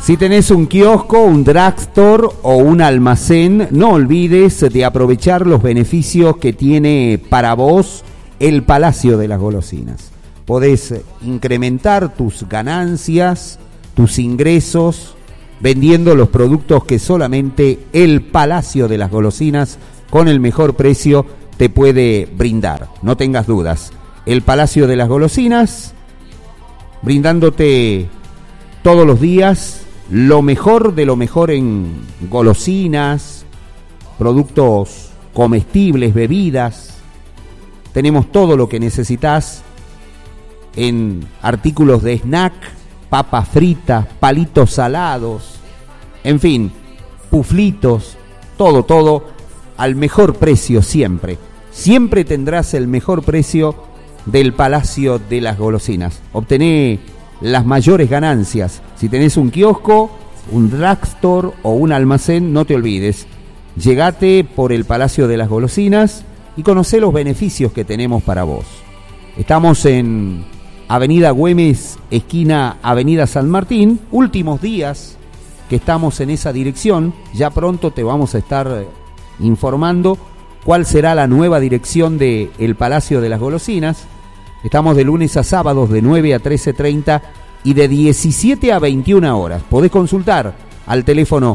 Si tenés un kiosco, un drugstore o un almacén, no olvides de aprovechar los beneficios que tiene para vos el Palacio de las Golosinas. Podés incrementar tus ganancias, tus ingresos, vendiendo los productos que solamente el Palacio de las Golosinas, con el mejor precio, te puede brindar. No tengas dudas. El Palacio de las Golosinas, brindándote todos los días lo mejor de lo mejor en golosinas, productos comestibles, bebidas. Tenemos todo lo que necesitas en artículos de snack, papas fritas, palitos salados, en fin, puflitos, todo al mejor precio siempre. Siempre tendrás el mejor precio del Palacio de las Golosinas. Obtené las mayores ganancias. Si tenés un kiosco, un drugstore o un almacén, no te olvides. Llegate por el Palacio de las Golosinas y conocé los beneficios que tenemos para vos. Estamos en Avenida Güemes, esquina Avenida San Martín. Últimos días que estamos en esa dirección. Ya pronto te vamos a estar informando cuál será la nueva dirección de el Palacio de las Golosinas. Estamos de lunes a sábados de 9 a 13:30 y de 17 a 21 horas. Podés consultar al teléfono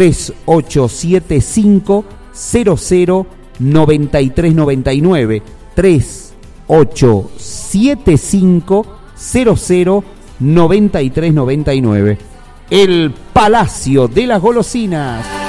3875 00 9399, 3875 00 9399. El Palacio de las Golosinas.